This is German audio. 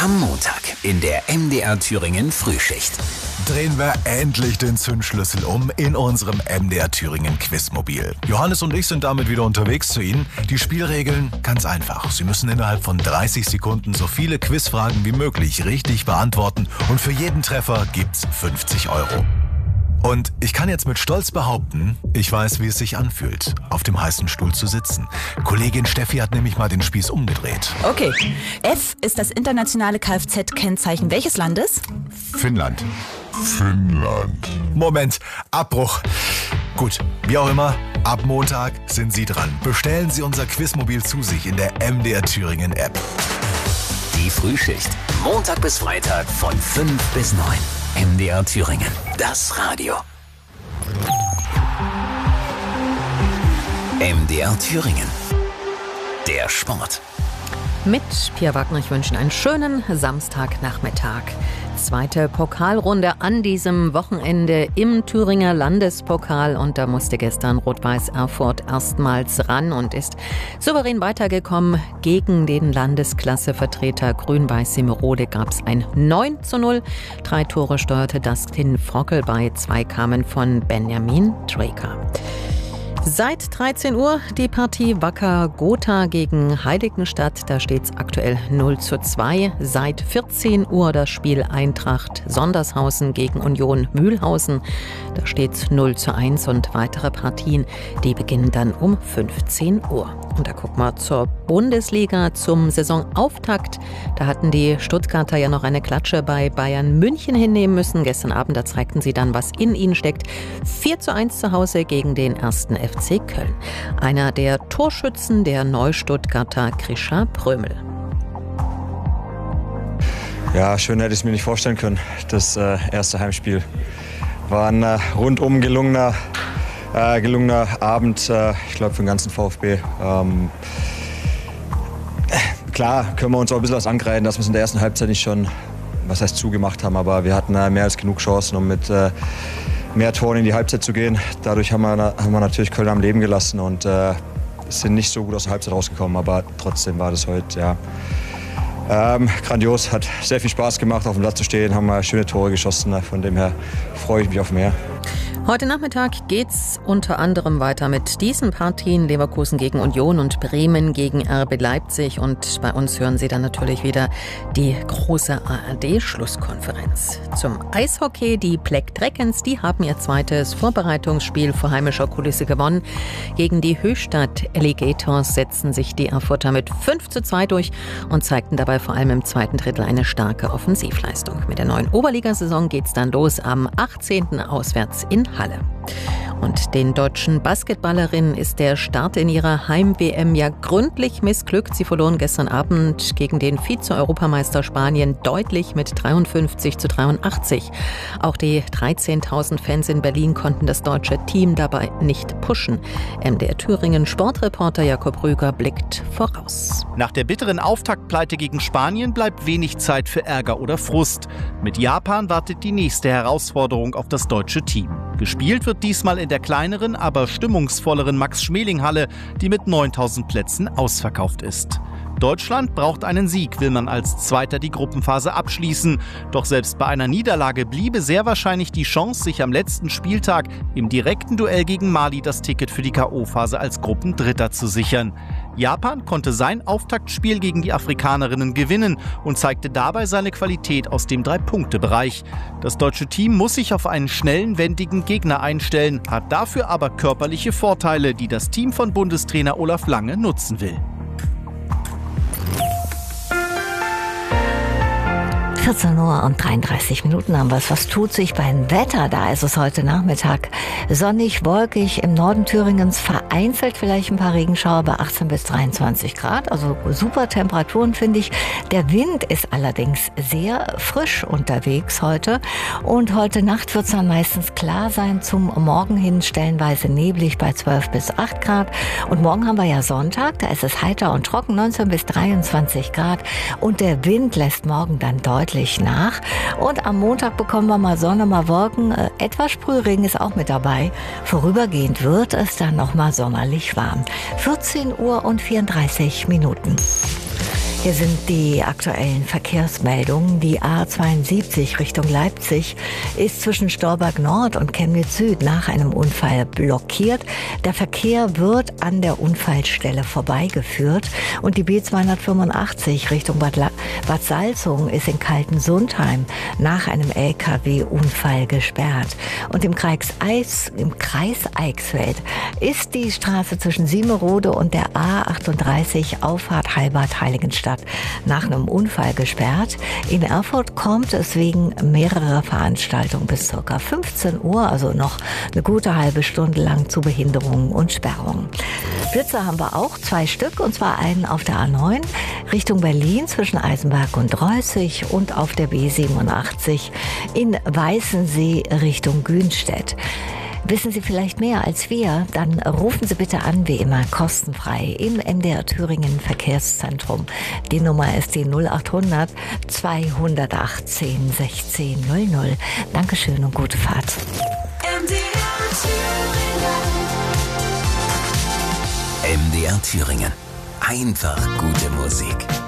Am Montag in der MDR Thüringen Frühschicht. Drehen wir endlich den Zündschlüssel um in unserem MDR Thüringen Quizmobil. Johannes und ich sind damit wieder unterwegs zu Ihnen. Die Spielregeln ganz einfach. Sie müssen innerhalb von 30 Sekunden so viele Quizfragen wie möglich richtig beantworten und für jeden Treffer gibt's 50 €. Und ich kann jetzt mit Stolz behaupten, ich weiß, wie es sich anfühlt, auf dem heißen Stuhl zu sitzen. Kollegin Steffi hat nämlich mal den Spieß umgedreht. Okay. F ist das internationale Kfz-Kennzeichen welches Landes? Finnland. Moment, Abbruch. Gut, wie auch immer, ab Montag sind Sie dran. Bestellen Sie unser Quizmobil zu sich in der MDR Thüringen App. Die Frühschicht. Montag bis Freitag von 5 bis 9. MDR Thüringen. Das Radio. MDR Thüringen. Der Sport. Mit Pia Wagner, ich wünsche einen schönen Samstagnachmittag. Zweite Pokalrunde an diesem Wochenende im Thüringer Landespokal und da musste gestern Rot-Weiß Erfurt erstmals ran und ist souverän weitergekommen. Gegen den Landesklassevertreter Grün-Weiß Semerode gab es ein 9:0. 3 Tore steuerte Dustin Frockel bei, 2 kamen von Benjamin Draker. Seit 13 Uhr die Partie Wacker Gotha gegen Heiligenstadt. Da steht es aktuell 0:2. Seit 14 Uhr das Spiel Eintracht Sondershausen gegen Union Mühlhausen. Da steht es 0:1 und weitere Partien, die beginnen dann um 15 Uhr. Und da gucken wir zur Bundesliga zum Saisonauftakt. Da hatten die Stuttgarter ja noch eine Klatsche bei Bayern München hinnehmen müssen. Gestern Abend, da zeigten sie dann, was in ihnen steckt. 4:1 zu Hause gegen den 1. FC Köln. Einer der Torschützen, der Neustuttgarter Krisha Prömel. Ja, schön hätte ich es mir nicht vorstellen können. Das erste Heimspiel war ein rundum gelungener Abend, ich glaube, für den ganzen VfB. Klar können wir uns auch ein bisschen was angreifen, dass wir es in der ersten Halbzeit nicht schon, zugemacht haben, aber wir hatten mehr als genug Chancen, um mit mehr Toren in die Halbzeit zu gehen. Dadurch haben wir natürlich Köln am Leben gelassen und sind nicht so gut aus der Halbzeit rausgekommen, aber trotzdem war das heute, grandios, hat sehr viel Spaß gemacht, auf dem Platz zu stehen, haben wir schöne Tore geschossen, von dem her freue ich mich auf mehr. Heute Nachmittag geht's unter anderem weiter mit diesen Partien: Leverkusen gegen Union und Bremen gegen RB Leipzig. Und bei uns hören Sie dann natürlich wieder die große ARD-Schlusskonferenz. Zum Eishockey, die Black Dragons, die haben ihr zweites Vorbereitungsspiel vor heimischer Kulisse gewonnen. Gegen die Höchstadt Alligators setzten sich die Erfurter mit 5:2 durch und zeigten dabei vor allem im zweiten Drittel eine starke Offensivleistung. Mit der neuen Oberligasaison geht's dann los am 18. auswärts in Halle. Und den deutschen Basketballerinnen ist der Start in ihrer Heim-WM ja gründlich missglückt. Sie verloren gestern Abend gegen den Vize-Europameister Spanien deutlich mit 53:83. Auch die 13.000 Fans in Berlin konnten das deutsche Team dabei nicht pushen. MDR Thüringen Sportreporter Jakob Rüger blickt voraus. Nach der bitteren Auftaktpleite gegen Spanien bleibt wenig Zeit für Ärger oder Frust. Mit Japan wartet die nächste Herausforderung auf das deutsche Team. Gespielt wird diesmal in der kleineren, aber stimmungsvolleren Max-Schmeling-Halle, die mit 9.000 Plätzen ausverkauft ist. Deutschland braucht einen Sieg, will man als Zweiter die Gruppenphase abschließen. Doch selbst bei einer Niederlage bliebe sehr wahrscheinlich die Chance, sich am letzten Spieltag im direkten Duell gegen Mali das Ticket für die K.O.-Phase als Gruppendritter zu sichern. Japan konnte sein Auftaktspiel gegen die Afrikanerinnen gewinnen und zeigte dabei seine Qualität aus dem 3-Punkte-Bereich. Das deutsche Team muss sich auf einen schnellen, wendigen Gegner einstellen, hat dafür aber körperliche Vorteile, die das Team von Bundestrainer Olaf Lange nutzen will. 14 Uhr und 33 Minuten haben wir es. Was tut sich beim Wetter? Da ist es heute Nachmittag sonnig, wolkig, im Norden Thüringens vereinzelt vielleicht ein paar Regenschauer bei 18 bis 23 Grad. Also super Temperaturen, finde ich. Der Wind ist allerdings sehr frisch unterwegs heute. Und heute Nacht wird es dann meistens klar sein, zum Morgen hin stellenweise neblig bei 12 bis 8 Grad. Und morgen haben wir ja Sonntag, da ist es heiter und trocken, 19 bis 23 Grad. Und der Wind lässt morgen dann deutlich nach. Und am Montag bekommen wir mal Sonne, mal Wolken. Etwas Sprühregen ist auch mit dabei. Vorübergehend wird es dann noch mal sommerlich warm. 14 Uhr und 34 Minuten. Hier sind die aktuellen Verkehrsmeldungen. Die A72 Richtung Leipzig ist zwischen Storberg Nord und Chemnitz Süd nach einem Unfall blockiert. Der Verkehr wird an der Unfallstelle vorbeigeführt. Und die B285 Richtung Bad Salzungen ist in Kaltensundheim nach einem LKW-Unfall gesperrt. Und im Kreis Eichsfeld ist die Straße zwischen Siemerode und der A38 Auffahrt Halbert-Heiligenstadt nach einem Unfall gesperrt. In Erfurt kommt es wegen mehrerer Veranstaltungen bis ca. 15 Uhr, also noch eine gute halbe Stunde lang, zu Behinderungen und Sperrungen. Blitze haben wir auch, 2 Stück, und zwar einen auf der A9 Richtung Berlin zwischen Eisenberg und Reußig und auf der B87 in Weißensee Richtung Günstedt. Wissen Sie vielleicht mehr als wir? Dann rufen Sie bitte an, wie immer, kostenfrei im MDR Thüringen Verkehrszentrum. Die Nummer ist die 0800 218 16 00. Dankeschön und gute Fahrt. MDR Thüringen. Einfach gute Musik.